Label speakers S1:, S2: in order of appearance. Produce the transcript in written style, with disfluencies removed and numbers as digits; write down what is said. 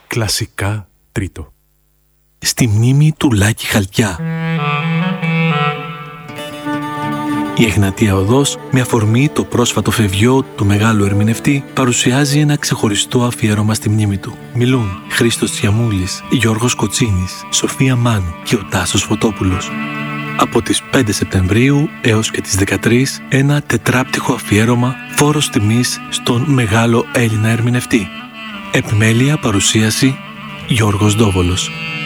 S1: Κλασικά τρίτο.
S2: Στη μνήμη του Λάκη Χαλκιά. Η Εγνατία Οδός, με αφορμή το πρόσφατο φευγιό του μεγάλου ερμηνευτή, παρουσιάζει ένα ξεχωριστό αφιέρωμα στη μνήμη του. Μιλούν Χρήστος Τσιαμούλης, Γιώργος Κοτσίνης, Σοφία Μάνου και ο Τάσος Φωτόπουλος. Από τις 5 Σεπτεμβρίου έως και τις 13, ένα τετράπτυχο αφιέρωμα φόρος τιμής στον μεγάλο Έλληνα ερμηνευτή. Επιμέλεια παρουσίαση Γιώργος Ντόβολος.